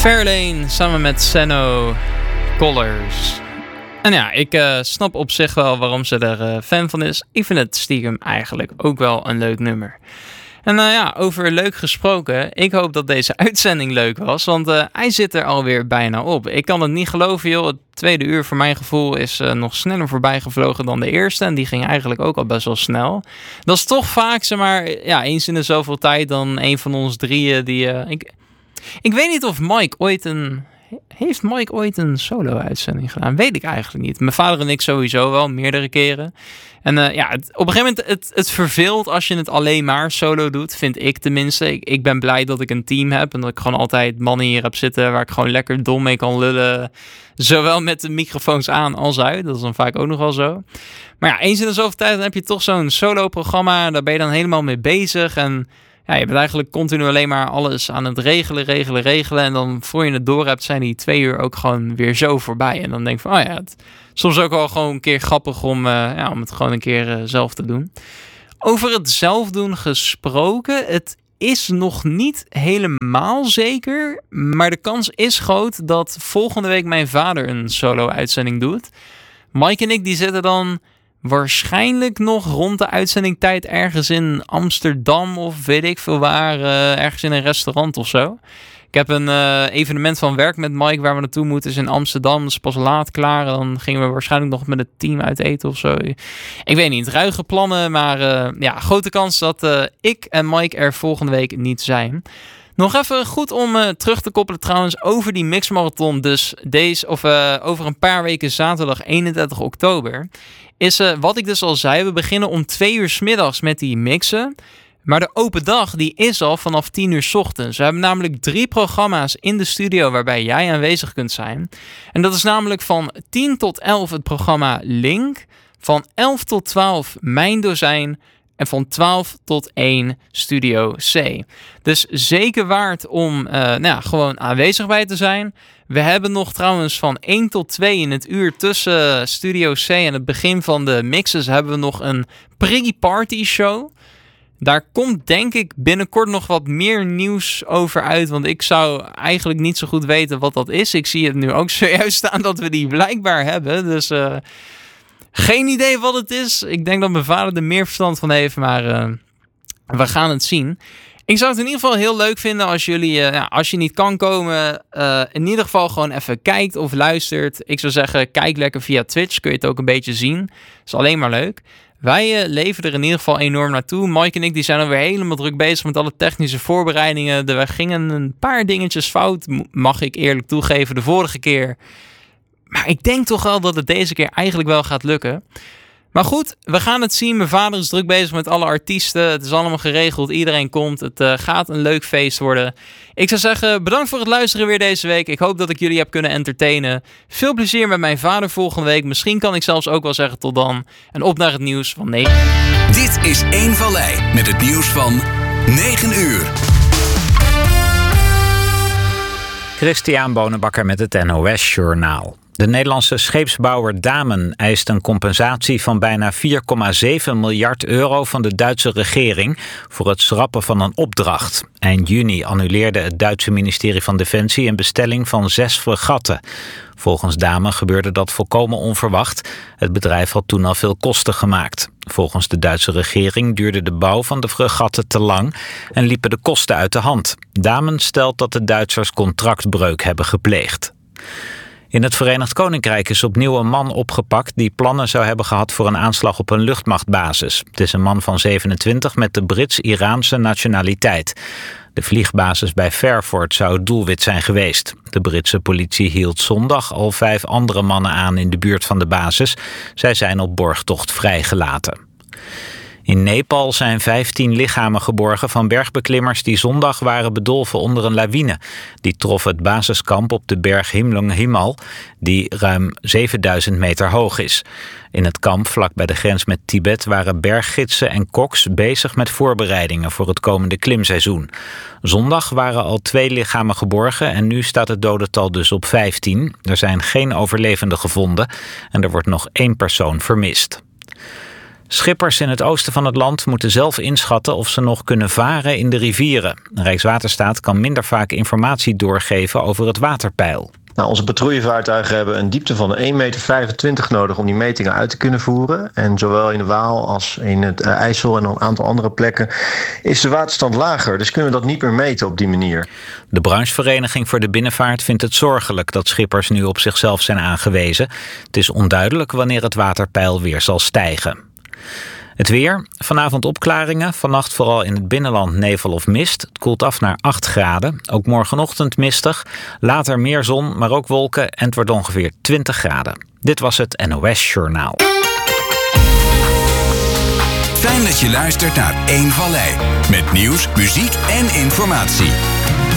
Fairlane samen met Senno Colors. En ja, ik snap op zich wel waarom ze er fan van is. Ik vind het stiekem eigenlijk ook wel een leuk nummer. En over leuk gesproken, ik hoop dat deze uitzending leuk was, want hij zit er alweer bijna op. Ik kan het niet geloven, joh. Het tweede uur voor mijn gevoel is nog sneller voorbij gevlogen dan de eerste. En die ging eigenlijk ook al best wel snel. Dat is toch vaak, zeg maar, eens in de zoveel tijd dan een van ons drieën die... Ik weet niet of Mike ooit een... Heeft Mike ooit een solo-uitzending gedaan? Weet ik eigenlijk niet. Mijn vader en ik sowieso wel, meerdere keren. En op een gegeven moment, het verveelt als je het alleen maar solo doet, vind ik tenminste. Ik ben blij dat ik een team heb en dat ik gewoon altijd mannen hier heb zitten waar ik gewoon lekker dom mee kan lullen. Zowel met de microfoons aan als uit. Dat is dan vaak ook nog wel zo. Maar ja, eens in de zoveel tijd dan heb je toch zo'n solo-programma. Daar ben je dan helemaal mee bezig en... Ja, je bent eigenlijk continu alleen maar alles aan het regelen. En dan voor je het door hebt, zijn die 2 uur ook gewoon weer zo voorbij. En dan denk je van, het is soms ook wel gewoon een keer grappig om het gewoon een keer zelf te doen. Over het zelf doen gesproken, het is nog niet helemaal zeker. Maar de kans is groot dat volgende week mijn vader een solo-uitzending doet. Mike en ik die zitten dan... waarschijnlijk nog rond de uitzendingtijd ergens in Amsterdam of weet ik veel waar, ergens in een restaurant of zo. Ik heb een evenement van werk met Mike waar we naartoe moeten, is in Amsterdam. Dat is pas laat klaar. Dan gingen we waarschijnlijk nog met het team uit eten of zo. Ik weet niet, ruige plannen, maar grote kans dat ik en Mike er volgende week niet zijn. Nog even goed om terug te koppelen trouwens over die mixmarathon. Dus over een paar weken zaterdag 31 oktober... is wat ik dus al zei, we beginnen om 2 uur 's middags met die mixen. Maar de open dag die is al vanaf 10 uur 's ochtends. We hebben namelijk 3 programma's in de studio waarbij jij aanwezig kunt zijn. En dat is namelijk van 10 tot 11 het programma Link. Van 11 tot 12 Mijn Dozijn. En van 12 tot 1 Studio C. Dus zeker waard om gewoon aanwezig bij te zijn. We hebben nog trouwens van 1 tot 2 in het uur tussen Studio C en het begin van de mixes... hebben we nog een pre-party show. Daar komt denk ik binnenkort nog wat meer nieuws over uit. Want ik zou eigenlijk niet zo goed weten wat dat is. Ik zie het nu ook zojuist staan dat we die blijkbaar hebben. Dus... geen idee wat het is. Ik denk dat mijn vader er meer verstand van heeft, maar we gaan het zien. Ik zou het in ieder geval heel leuk vinden als jullie, als je niet kan komen, in ieder geval gewoon even kijkt of luistert. Ik zou zeggen, kijk lekker via Twitch, kun je het ook een beetje zien. Is alleen maar leuk. Wij leven er in ieder geval enorm naartoe. Mike en ik die zijn alweer helemaal druk bezig met alle technische voorbereidingen. Er gingen een paar dingetjes fout, mag ik eerlijk toegeven, de vorige keer. Maar ik denk toch wel dat het deze keer eigenlijk wel gaat lukken. Maar goed, we gaan het zien. Mijn vader is druk bezig met alle artiesten. Het is allemaal geregeld. Iedereen komt. Het gaat een leuk feest worden. Ik zou zeggen, bedankt voor het luisteren weer deze week. Ik hoop dat ik jullie heb kunnen entertainen. Veel plezier met mijn vader volgende week. Misschien kan ik zelfs ook wel zeggen tot dan. En op naar het nieuws van 9. Dit is 1 Vallei met het nieuws van 9 uur. Christian Bonenbakker met het NOS Journaal. De Nederlandse scheepsbouwer Damen eist een compensatie van bijna 4,7 miljard euro van de Duitse regering voor het schrappen van een opdracht. Eind juni annuleerde het Duitse ministerie van Defensie een bestelling van 6 fregatten. Volgens Damen gebeurde dat volkomen onverwacht. Het bedrijf had toen al veel kosten gemaakt. Volgens de Duitse regering duurde de bouw van de fregatten te lang en liepen de kosten uit de hand. Damen stelt dat de Duitsers contractbreuk hebben gepleegd. In het Verenigd Koninkrijk is opnieuw een man opgepakt die plannen zou hebben gehad voor een aanslag op een luchtmachtbasis. Het is een man van 27 met de Brits-Iraanse nationaliteit. De vliegbasis bij Fairford zou het doelwit zijn geweest. De Britse politie hield zondag al 5 andere mannen aan in de buurt van de basis. Zij zijn op borgtocht vrijgelaten. In Nepal zijn 15 lichamen geborgen van bergbeklimmers die zondag waren bedolven onder een lawine. Die trof het basiskamp op de berg Himlung Himal, die ruim 7000 meter hoog is. In het kamp vlak bij de grens met Tibet waren berggidsen en koks bezig met voorbereidingen voor het komende klimseizoen. Zondag waren al 2 lichamen geborgen en nu staat het dodental dus op 15. Er zijn geen overlevenden gevonden en er wordt nog 1 persoon vermist. Schippers in het oosten van het land moeten zelf inschatten of ze nog kunnen varen in de rivieren. Rijkswaterstaat kan minder vaak informatie doorgeven over het waterpeil. Nou, onze patrouillevaartuigen hebben een diepte van 1,25 meter nodig om die metingen uit te kunnen voeren. En zowel in de Waal als in het IJssel en een aantal andere plekken is de waterstand lager. Dus kunnen we dat niet meer meten op die manier. De branchevereniging voor de binnenvaart vindt het zorgelijk dat schippers nu op zichzelf zijn aangewezen. Het is onduidelijk wanneer het waterpeil weer zal stijgen. Het weer. Vanavond opklaringen. Vannacht vooral in het binnenland nevel of mist. Het koelt af naar 8 graden. Ook morgenochtend mistig. Later meer zon, maar ook wolken. En het wordt ongeveer 20 graden. Dit was het NOS Journaal. Fijn dat je luistert naar 1 Vallei. Met nieuws, muziek en informatie.